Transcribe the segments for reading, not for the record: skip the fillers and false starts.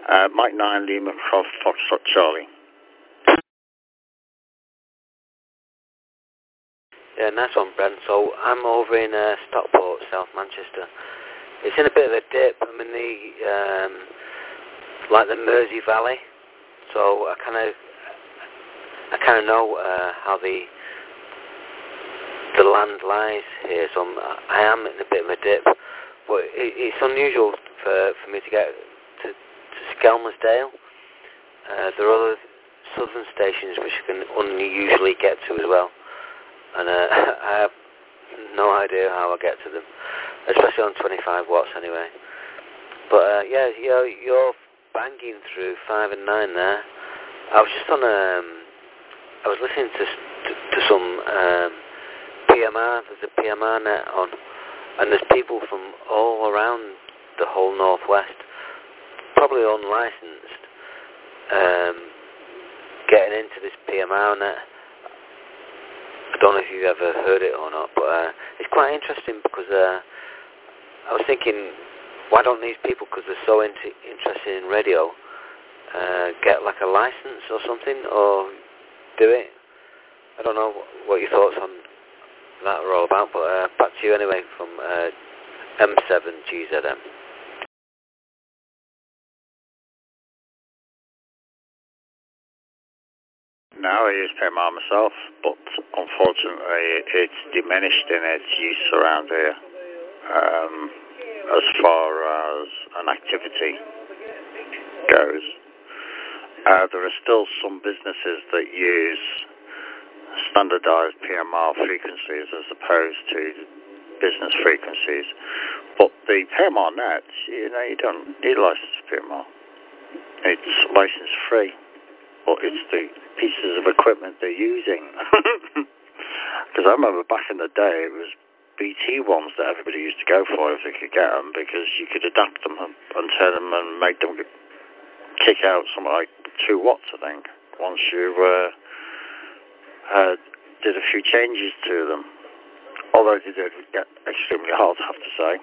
Mike 9, Lima, Foxtrot, Charlie. Yeah, nice one, Brent. So I'm over in Stockport, South Manchester. It's in a bit of a dip. I'm in the like the Mersey Valley, so I kind of know how the land lies here. So I am in a bit of a dip, but it's unusual for me to get to Skelmersdale. There are other southern stations which I can unusually get to as well, and I have no idea how I get to them, especially on 25 watts anyway. But yeah, you're banging through 5 and 9 there. I was just on I was listening to some PMR. There's a PMR net on, and there's people from all around the whole northwest, probably unlicensed, getting into this PMR net. I don't know if you've ever heard it or not, but it's quite interesting because I was thinking, why don't these people, because they're so interested in radio, get like a license or something, or do it? I don't know what your thoughts on that are all about, but back to you anyway from M7GZM. No, I use PMR myself, but unfortunately it's diminished in its use around here as far as an activity goes. There are still some businesses that use standardized PMR frequencies as opposed to business frequencies, but the PMR net, you don't need a license for PMR. It's license free, but it's the pieces of equipment they're using. Because I remember back in the day, it was BT ones that everybody used to go for if they could get them, because you could adapt them and turn them and make them kick out something like 2 watts, I think, once you did a few changes to them. Although they did get extremely hard, I have to say.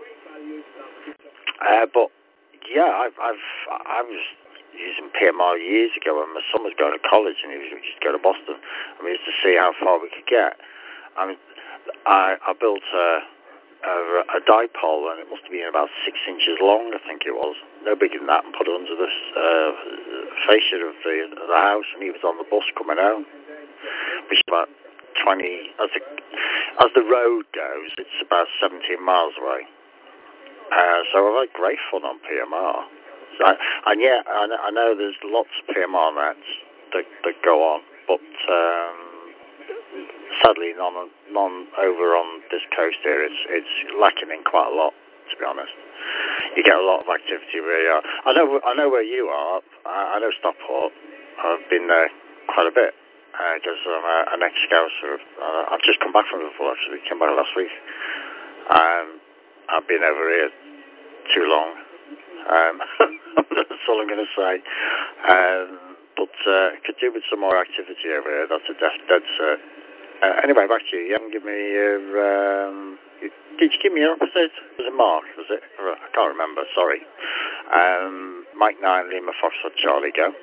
But yeah, I was using PMR years ago when my son was going to college and he was just go to Boston, and we used to see how far we could get. I mean, I built a dipole, and it must have been about 6 inches long, I think it was, no bigger than that, and put it under the fascia of the house, and he was on the bus coming home, which is about 20, as the road goes, it's about 17 miles away. So I've had great fun on PMR. And yeah, I know there's lots of PMR nets that go on, but sadly none over on this coast here. It's lacking in quite a lot, to be honest. You get a lot of activity where you are. I know where you are. I know Stockport. I've been there quite a bit because I'm an ex-scouser. I've just come back from Liverpool, actually. Came back last week. I've been over here too long. That's all I'm going to say. But could do with some more activity over here. That's a dead cert. Anyway, back to you. You haven't given me your... did you give me your opposite? Was it Mark? Was it? I can't remember. Sorry. Mike 9, Lima, Foxtrot, Charlie, go.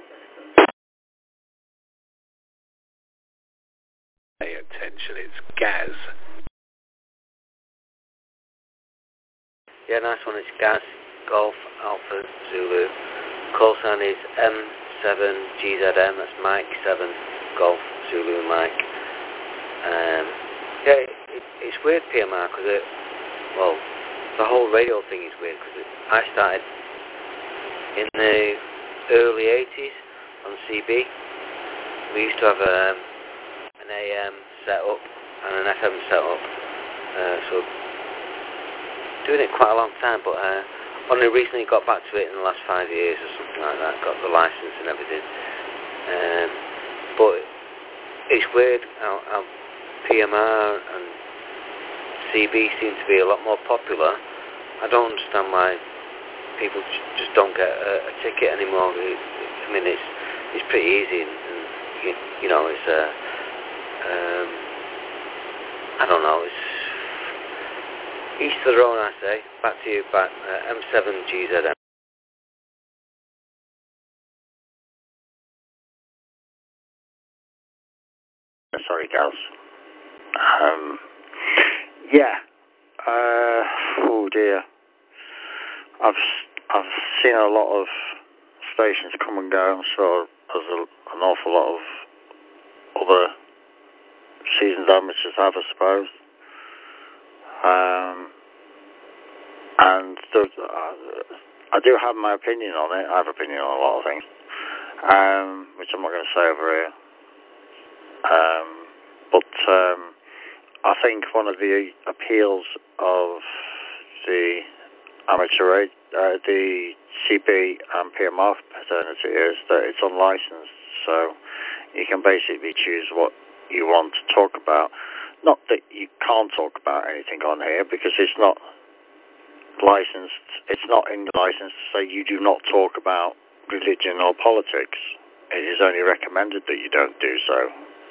Pay attention, it's Gaz. Yeah, nice one. It's Gaz, Golf, Alpha, Zulu. Call sign is M7GZM. That's Mike 7, Golf, Zulu, Mike. Yeah, it's weird, PMR, because the whole radio thing is weird, because I started in the early 80s on CB. We used to have an AM set up and an FM set up, so doing it quite a long time, but only recently got back to it in the last 5 years or something like that, got the license and everything. But it's weird how PMR and CB seem to be a lot more popular. I don't understand why people just don't get a ticket anymore. I mean, it's pretty easy, and you know, it's I don't know. It's each to their own, I say. Back to you, M7GZM. sorry, Gaz. Yeah. Oh dear. I've seen a lot of stations come and go. I'm sure there's an awful lot of other seasoned amateurs have, I suppose. And I do have my opinion on it. I have opinion on a lot of things, which I'm not going to say over here. But I think one of the appeals of the amateur the CB and PMR fraternity is that it's unlicensed, so you can basically choose what you want to talk about. Not that you can't talk about anything on here, because it's not licensed. It's not in the license to say you do not talk about religion or politics. It is only recommended that you don't do so.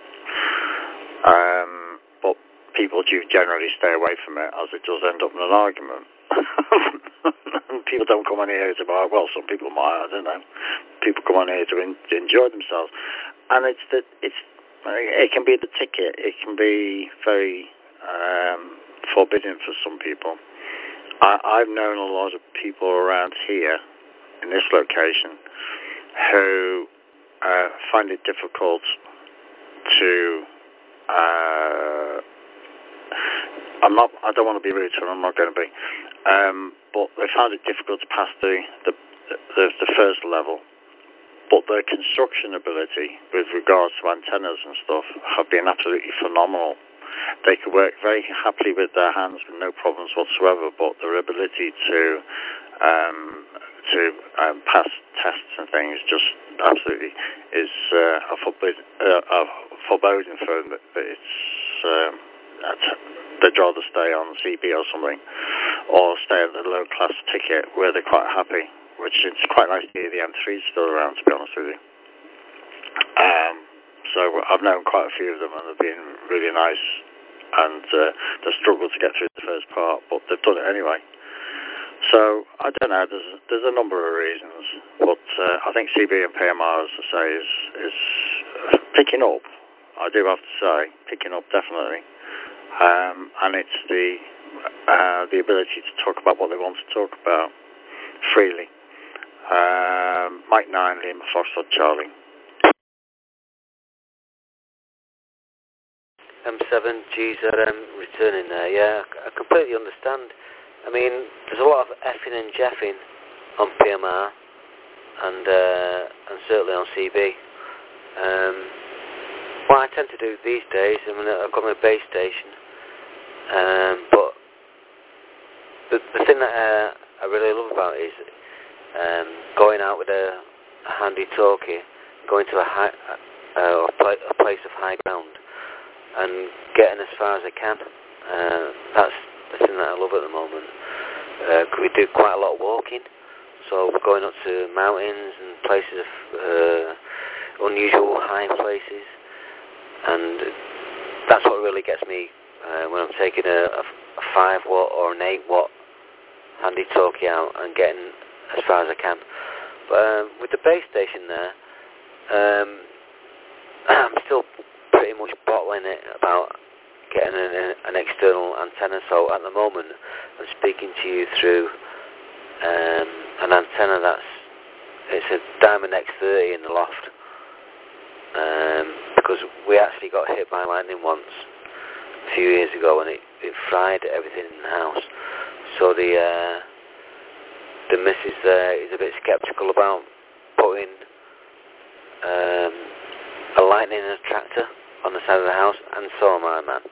But people do generally stay away from it, as it does end up in an argument. People don't come on here to buy. Well, some people might. I don't know. People come on here to enjoy themselves, and it can be the ticket. It can be very forbidding for some people. I've known a lot of people around here in this location who find it difficult to. I don't want to be rude to them. I'm not going to be. But they found it difficult to pass the first level. But their construction ability with regards to antennas and stuff have been absolutely phenomenal. They could work very happily with their hands with no problems whatsoever, but their ability to pass tests and things just absolutely is a foreboding for them. They'd rather stay on CB or something, or stay at the low class ticket where they're quite happy, which it's quite nice to hear the M3's still around, to be honest with you. So I've known quite a few of them, and they've been really nice, and they've struggled to get through the first part, but they've done it anyway. So I don't know. There's a number of reasons, but I think CB and PMR, as I say, is picking up. I do have to say, picking up definitely, and it's the ability to talk about what they want to talk about freely. Mike 9, Lima Foxtrot Charlie. M7 GZM returning there. Yeah, I completely understand. I mean, there's a lot of effing and jeffing on PMR and certainly on CB. What I tend to do these days, I mean, I've got my base station, but the thing that I really love about it is going out with a handy talkie, going to a place of high ground, and getting as far as I can. That's the thing that I love at the moment. We do quite a lot of walking, so we're going up to mountains and places of unusual high places, and that's what really gets me when I'm taking a 5 watt or an 8 watt handy talkie out and getting as far as I can. But with the base station there, I'm still pretty much bottling it about getting an external antenna. So at the moment I'm speaking to you through an antenna it's a Diamond X30 in the loft, because we actually got hit by lightning once a few years ago, and it fried everything in the house. So the missus there is a bit sceptical about putting a lightning attractor on the side of the house, and so am I, man.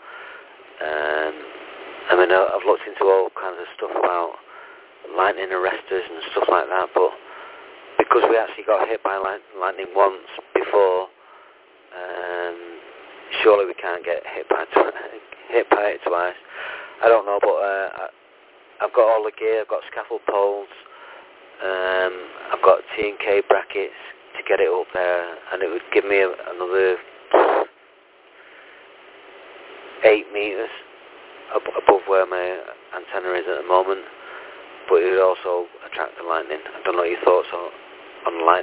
I mean, I've looked into all kinds of stuff about lightning arresters and stuff like that, but because we actually got hit by lightning once before, surely we can't get hit by it twice. I don't know, but I've got all the gear. I've got scaffold poles. I've got T&K brackets to get it up there, and it would give me another 8 meters above where my antenna is at the moment, but it would also attract the lightning. I don't know your thoughts on lightning.